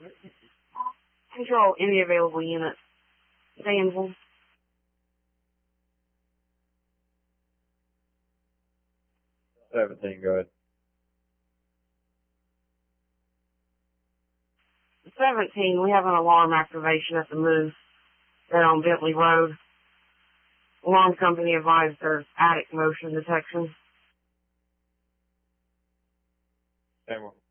Control any available units. Danville. Go ahead. 17, we have an alarm activation at the Moose there on Bentley Road. Alarm company advised there's attic motion detection. Samuel.